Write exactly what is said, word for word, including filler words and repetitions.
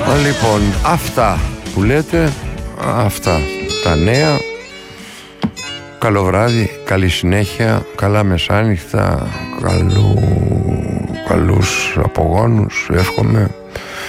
Λοιπόν, αυτά που λέτε, αυτά τα νέα. Καλό βράδυ, καλή συνέχεια, καλά μεσάνυχτα, καλού, καλούς απογόνους, εύχομαι.